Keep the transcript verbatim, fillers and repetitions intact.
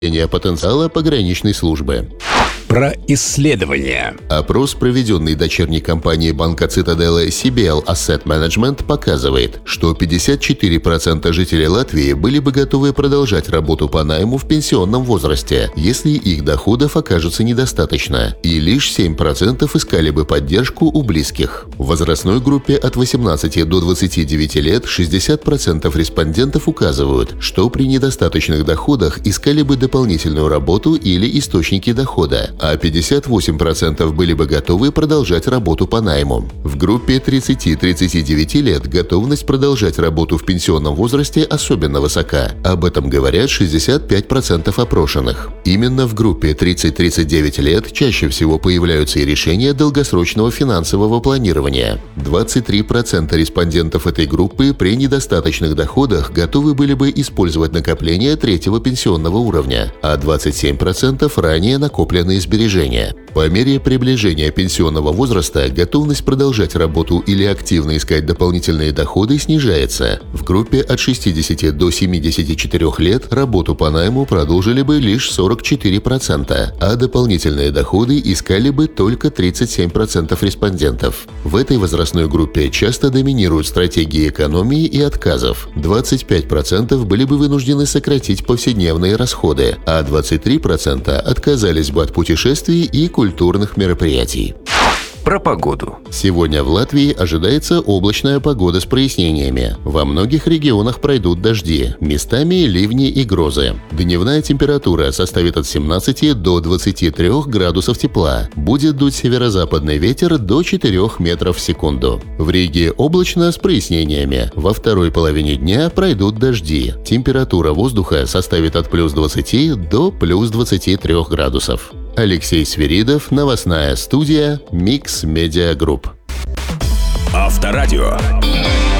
потенциала пограничной службы. Про исследования. Опрос, проведенный дочерней компанией банка Цитаделла си би эл Asset Management, показывает, что пятьдесят четыре процента жителей Латвии были бы готовы продолжать работу по найму в пенсионном возрасте, если их доходов окажется недостаточно, и лишь семь процентов искали бы поддержку у близких. В возрастной группе от восемнадцати до двадцати девяти лет шестьдесят процентов респондентов указывают, что при недостаточных доходах искали бы дополнительную работу или источники дохода, а пятьдесят восемь процентов были бы готовы продолжать работу по найму. В группе тридцати — тридцати девяти лет готовность продолжать работу в пенсионном возрасте особенно высока. Об этом говорят шестьдесят пять процентов опрошенных. Именно в группе тридцать — тридцать девять лет чаще всего появляются и решения долгосрочного финансового планирования. двадцать три процента респондентов этой группы при недостаточных доходах готовы были бы использовать накопления третьего пенсионного уровня, а двадцать семь процентов ранее накопленные сбережения. По мере приближения пенсионного возраста готовность продолжать работу или активно искать дополнительные доходы снижается. В группе от шестидесяти до семидесяти четырёх лет работу по найму продолжили бы лишь сорок четыре процента, а дополнительные доходы искали бы только тридцать семь процентов респондентов. В этой возрастной группе часто доминируют стратегии экономии и отказов. двадцать пять процентов были бы вынуждены сократить повседневные расходы, а двадцать три процента отказались бы от путешествий и культурных мероприятий. Про погоду. Сегодня в Латвии ожидается облачная погода с прояснениями. Во многих регионах пройдут дожди, местами ливни и грозы. Дневная температура составит от семнадцати до двадцати трёх градусов тепла. Будет дуть северо-западный ветер до четырёх метров в секунду. В Риге облачно с прояснениями. Во второй половине дня пройдут дожди. Температура воздуха составит от плюс двадцати до плюс двадцати трёх градусов. Алексей Свиридов, новостная студия Mix Media Group. Авторадио.